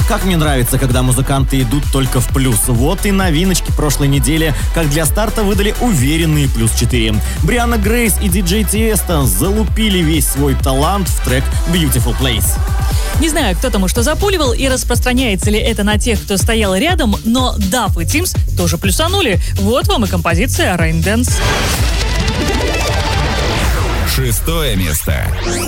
Как мне нравится, когда музыканты идут только в плюс. Вот и новиночки прошлой недели, как для старта выдали уверенные плюс 4. Брианна Грейс и диджей Тиеста залупили весь свой талант в трек Beautiful Place. Не знаю, кто тому что запуливал и распространяется ли это на тех, кто стоял рядом, но Duff и Тимс тоже плюсанули. Вот вам и композиция Rain Dance. 6 место.